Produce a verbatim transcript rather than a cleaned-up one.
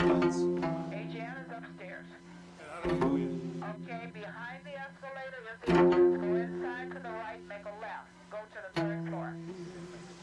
Adriana's. Adriana's upstairs. And I don't know yet. Okay, behind the escalator is the entrance